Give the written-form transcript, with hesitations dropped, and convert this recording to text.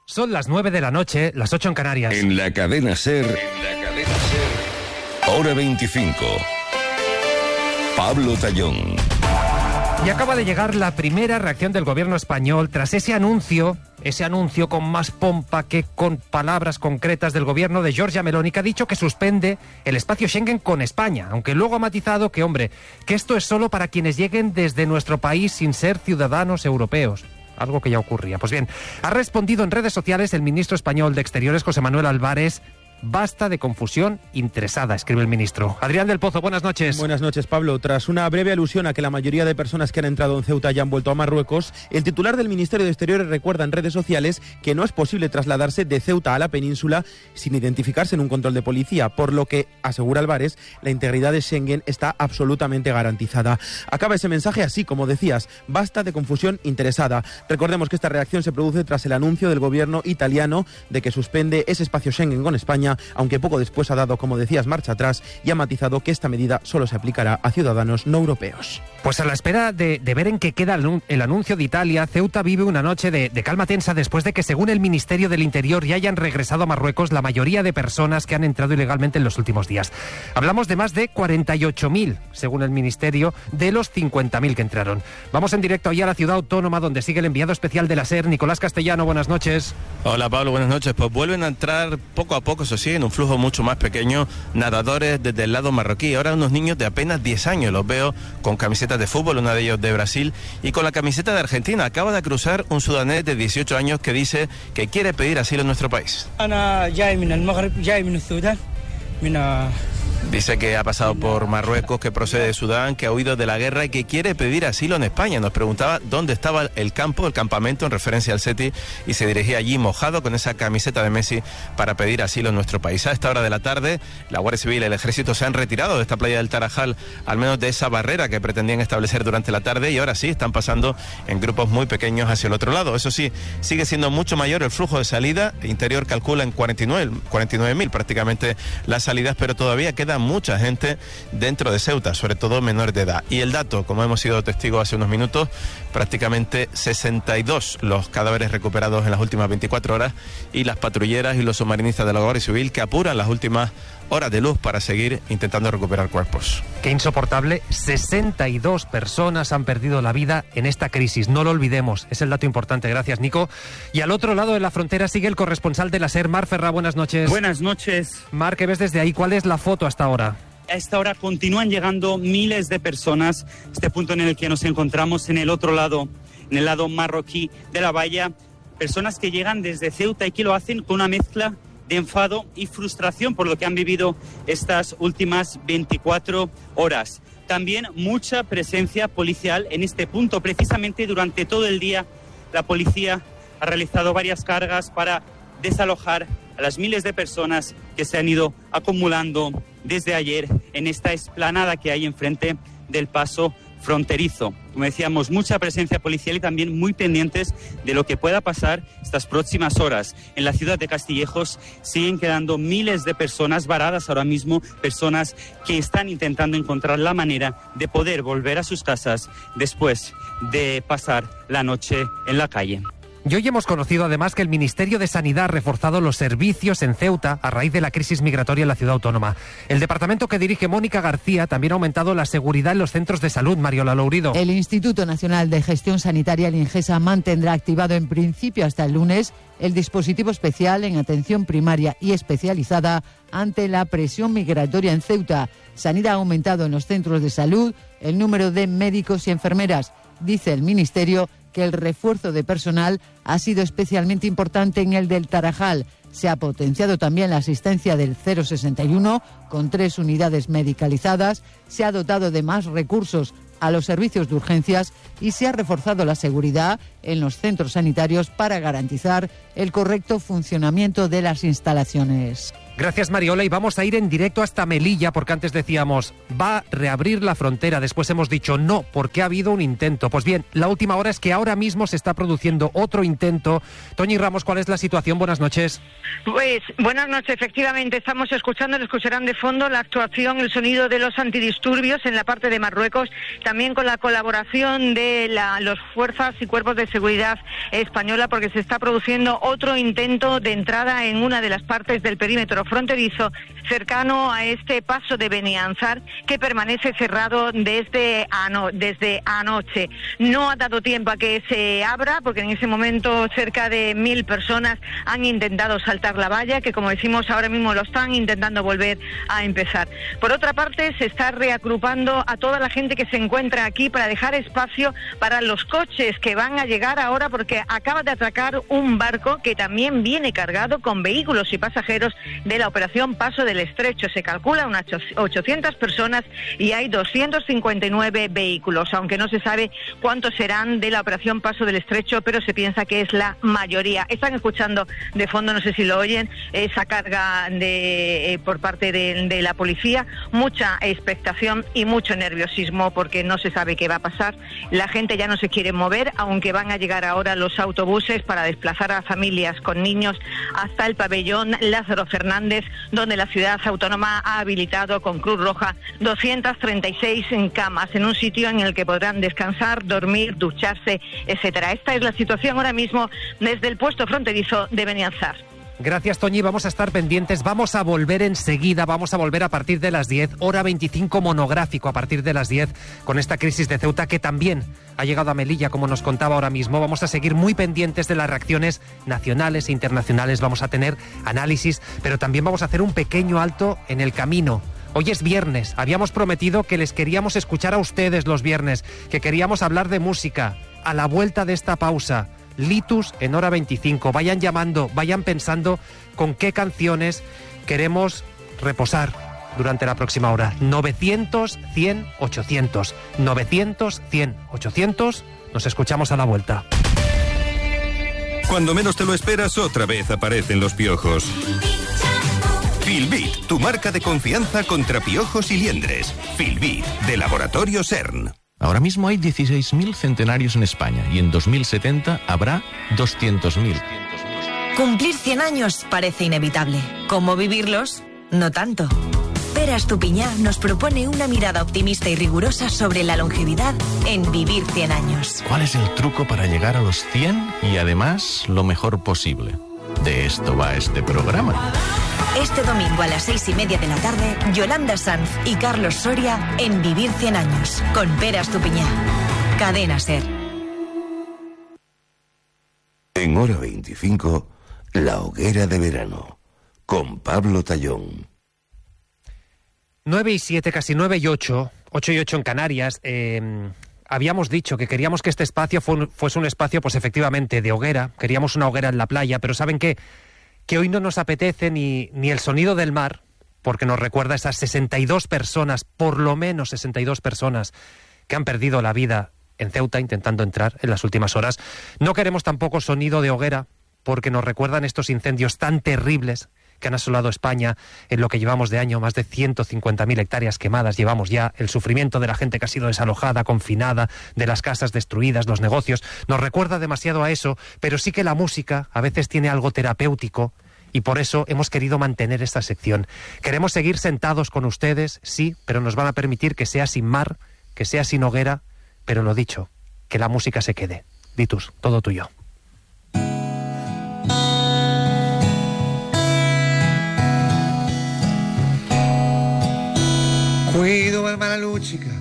Son las 9 de la noche, las 8 en Canarias. En la cadena SER, hora 25. Pablo Tallón. Y acaba de llegar la primera reacción del gobierno español tras ese anuncio con más pompa que con palabras concretas del gobierno de Giorgia Meloni, que ha dicho que suspende el espacio Schengen con España, aunque luego ha matizado que esto es solo para quienes lleguen desde nuestro país sin ser ciudadanos europeos. Algo que ya ocurría. Pues bien, ha respondido en redes sociales el ministro español de Exteriores, José Manuel Álvarez. Basta de confusión interesada, escribe el ministro. Adrián del Pozo, buenas noches. Buenas noches, Pablo. Tras una breve alusión a que la mayoría de personas que han entrado en Ceuta ya han vuelto a Marruecos, el titular del Ministerio de Exteriores recuerda en redes sociales que no es posible trasladarse de Ceuta a la península sin identificarse en un control de policía, por lo que, asegura Álvarez, la integridad de Schengen está absolutamente garantizada. Acaba ese mensaje así, como decías, basta de confusión interesada. Recordemos que esta reacción se produce tras el anuncio del gobierno italiano de que suspende ese espacio Schengen con España, aunque poco después ha dado, como decías, marcha atrás y ha matizado que esta medida solo se aplicará a ciudadanos no europeos. Pues a la espera de ver en qué queda el anuncio de Italia, Ceuta vive una noche de calma tensa después de que, según el Ministerio del Interior, ya hayan regresado a Marruecos la mayoría de personas que han entrado ilegalmente en los últimos días. Hablamos de más de 48.000, según el Ministerio, de los 50.000 que entraron. Vamos en directo allá a la ciudad autónoma, donde sigue el enviado especial de la SER, Nicolás Castellano. Buenas noches. Hola, Pablo, buenas noches. Pues vuelven a entrar poco a poco, eso sí, en un flujo mucho más pequeño, nadadores desde el lado marroquí. Ahora unos niños de apenas 10 años, los veo con camisetas de fútbol, uno de ellos de Brasil, y con la camiseta de Argentina. Acaba de cruzar un sudanés de 18 años que dice que quiere pedir asilo en nuestro país. Dice que ha pasado por Marruecos, que procede de Sudán, que ha huido de la guerra y que quiere pedir asilo en España. Nos preguntaba dónde estaba el campamento, en referencia al SETI, y se dirigía allí mojado con esa camiseta de Messi para pedir asilo en nuestro país. A esta hora de la tarde, la Guardia Civil y el Ejército se han retirado de esta playa del Tarajal, al menos de esa barrera que pretendían establecer durante la tarde, y ahora sí están pasando en grupos muy pequeños hacia el otro lado. Eso sí, sigue siendo mucho mayor el flujo de salida. Interior calcula en 49.000 prácticamente las salidas, pero todavía queda mucha gente dentro de Ceuta, sobre todo menores de edad. Y el dato, como hemos sido testigos hace unos minutos, prácticamente 62 los cadáveres recuperados en las últimas 24 horas, y las patrulleras y los submarinistas de la Guardia Civil que apuran las últimas horas de luz para seguir intentando recuperar cuerpos. Qué insoportable, 62 personas han perdido la vida en esta crisis, no lo olvidemos, es el dato importante. Gracias, Nico. Y al otro lado de la frontera sigue el corresponsal de la SER, Mar Ferrá. Buenas noches. Buenas noches. Mar, ¿qué ves desde ahí? ¿Cuál es la foto hasta ahora? A esta hora continúan llegando miles de personas, este punto en el que nos encontramos en el otro lado, en el lado marroquí de la valla, personas que llegan desde Ceuta y que lo hacen con una mezcla de enfado y frustración por lo que han vivido estas últimas 24 horas. También mucha presencia policial en este punto. Precisamente durante todo el día la policía ha realizado varias cargas para desalojar a las miles de personas que se han ido acumulando desde ayer en esta explanada que hay enfrente del paso fronterizo. Como decíamos, mucha presencia policial y también muy pendientes de lo que pueda pasar estas próximas horas. En la ciudad de Castillejos siguen quedando miles de personas varadas ahora mismo, personas que están intentando encontrar la manera de poder volver a sus casas después de pasar la noche en la calle. Y hoy hemos conocido además que el Ministerio de Sanidad ha reforzado los servicios en Ceuta a raíz de la crisis migratoria en la ciudad autónoma. El departamento que dirige Mónica García también ha aumentado la seguridad en los centros de salud. Mariola Lourido. El Instituto Nacional de Gestión Sanitaria, el INGESA, mantendrá activado en principio hasta el lunes el dispositivo especial en atención primaria y especializada ante la presión migratoria en Ceuta. Sanidad ha aumentado en los centros de salud el número de médicos y enfermeras. Dice el Ministerio que el refuerzo de personal ha sido especialmente importante en el del Tarajal. Se ha potenciado también la asistencia del 061 con 3 unidades medicalizadas, se ha dotado de más recursos a los servicios de urgencias y se ha reforzado la seguridad en los centros sanitarios para garantizar el correcto funcionamiento de las instalaciones. Gracias, Mariola, y vamos a ir en directo hasta Melilla, porque antes decíamos, va a reabrir la frontera, después hemos dicho no, porque ha habido un intento. Pues bien, la última hora es que ahora mismo se está produciendo otro intento. Toñi Ramos, ¿cuál es la situación? Buenas noches. Pues, buenas noches, efectivamente, estamos escuchando, lo escucharán de fondo, la actuación, el sonido de los antidisturbios en la parte de Marruecos, también con la colaboración de las fuerzas y cuerpos de seguridad española, porque se está produciendo otro intento de entrada en una de las partes del perímetro fronterizo cercano a este paso de Benianzar, que permanece cerrado desde anoche. No ha dado tiempo a que se abra, porque en ese momento cerca de 1.000 personas han intentado saltar la valla, que como decimos ahora mismo lo están intentando volver a empezar. Por otra parte, se está reagrupando a toda la gente que se encuentra aquí para dejar espacio para los coches que van a llegar ahora, porque acaba de atracar un barco que también viene cargado con vehículos y pasajeros de la operación Paso del Estrecho. Se calcula unas 800 personas y hay 259 vehículos, aunque no se sabe cuántos serán de la operación Paso del Estrecho, pero se piensa que es la mayoría. Están escuchando de fondo, no sé si lo oyen, esa carga por parte de la policía, mucha expectación y mucho nerviosismo, porque no se sabe qué va a pasar. La gente ya no se quiere mover, aunque van a llegar ahora los autobuses para desplazar a familias con niños hasta el pabellón Lázaro Fernández, donde la ciudad autónoma ha habilitado con Cruz Roja 236 camas, en un sitio en el que podrán descansar, dormir, ducharse, etcétera. Esta es la situación ahora mismo desde el puesto fronterizo de Benianzar. Gracias, Toñi, vamos a estar pendientes, vamos a volver enseguida, vamos a volver a partir de las 10, hora 25 monográfico a partir de las 10, con esta crisis de Ceuta que también ha llegado a Melilla, como nos contaba ahora mismo. Vamos a seguir muy pendientes de las reacciones nacionales e internacionales, vamos a tener análisis, pero también vamos a hacer un pequeño alto en el camino. Hoy es viernes, habíamos prometido que les queríamos escuchar a ustedes los viernes, que queríamos hablar de música. A la vuelta de esta pausa, Litus en hora 25. Vayan llamando, vayan pensando con qué canciones queremos reposar durante la próxima hora. 900 100 800. 900 100 800. Nos escuchamos a la vuelta. Cuando menos te lo esperas, otra vez aparecen los piojos. Filbit, tu marca de confianza contra piojos y liendres. Filbit, de Laboratorio CERN. Ahora mismo hay 16.000 centenarios en España y en 2070 habrá 200.000. Cumplir 100 años parece inevitable. ¿Cómo vivirlos? No tanto. Pere Estupiñá nos propone una mirada optimista y rigurosa sobre la longevidad en Vivir 100 años. ¿Cuál es el truco para llegar a los 100 y además lo mejor posible? De esto va este programa. Este domingo a las 6:30 de la tarde, Yolanda Sanz y Carlos Soria en Vivir 100 años, con Pere Estupiñá. Cadena SER. En hora 25, La Hoguera de Verano, con Pablo Tallón. 9 y 7, casi 9 y 8, 8 y 8 en Canarias. Habíamos dicho que queríamos que este espacio fuese un espacio, pues efectivamente, de hoguera. Queríamos una hoguera en la playa, pero ¿saben qué? Que hoy no nos apetece ni el sonido del mar, porque nos recuerda a esas 62 personas, por lo menos 62 personas, que han perdido la vida en Ceuta intentando entrar en las últimas horas. No queremos tampoco sonido de hoguera, porque nos recuerdan estos incendios tan terribles que han asolado España en lo que llevamos de año, más de 150.000 hectáreas quemadas llevamos ya, el sufrimiento de la gente que ha sido desalojada, confinada, de las casas destruidas, los negocios, nos recuerda demasiado a eso, pero sí que la música a veces tiene algo terapéutico y por eso hemos querido mantener esta sección. Queremos seguir sentados con ustedes, sí, pero nos van a permitir que sea sin mar, que sea sin hoguera, pero lo dicho, que la música se quede. Litus, todo tuyo. Cuido el mala luchica,